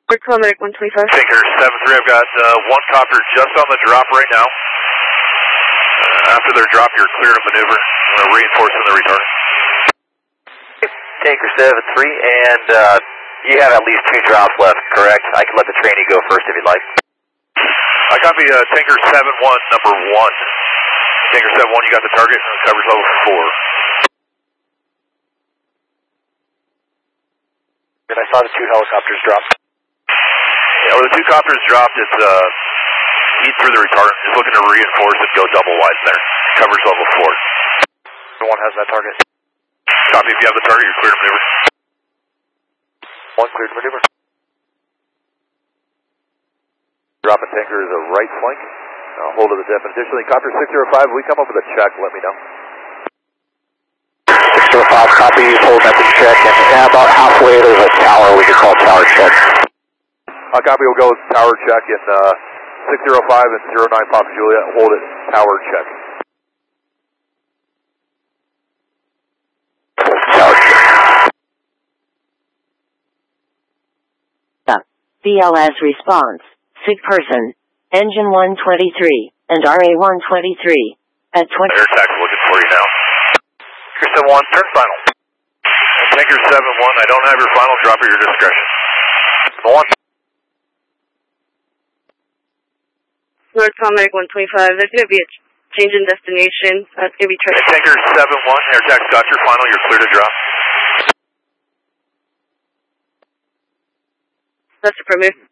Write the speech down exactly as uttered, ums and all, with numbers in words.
We're Climatic one twenty-five. Tanker seven three, I've got uh, one copter just on the drop right now. Uh, after their drop, you're clear to maneuver. I'm going to reinforce in the retard. Tanker seven three, and uh, you have at least two drops left, correct? I can let the trainee go first if you'd like. I copy uh, Tanker seven one, number one. Tanker seven one, you got the target, and it covers level four. And I saw the two helicopters drop. Yeah, well, the two copters dropped, it's uh, eat through the retardant. Just looking to reinforce and go double wide there. Covers level four. One has that target. Copy, if you have the target, you're clear to maneuver. One cleared maneuver. Dropping tanker is a right flank. I'll hold of the depth. Additionally, copter six zero five, we come up with a check, let me know. six zero five, copy, hold at the check, and about halfway there's a tower we can call tower check. Uh, copy, we'll go with tower check in uh, six zero five and zero nine Papa Juliet, hold it, tower check. Tower check. B L S response, sick person, engine one twenty-three, and R A one twenty-three, at twenty... Air tax looking for you now. Tanker seven one, turn final. Tanker seven one, I don't have your final, drop at your discretion. One. North Climatic one twenty-five, there's going to be a change in destination. That's going to be... Hey, Tanker seven one, air tax got your final, you're clear to drop. That's the permit.